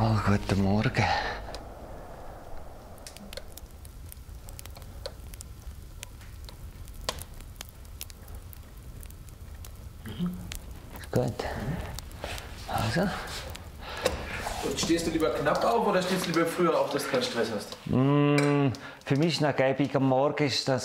Oh, guten Morgen. Gut. Also. Und stehst du lieber knapp auf oder stehst du lieber früher auf, dass du keinen Stress hast? Für mich ist es noch gäbig. Am Morgen ist das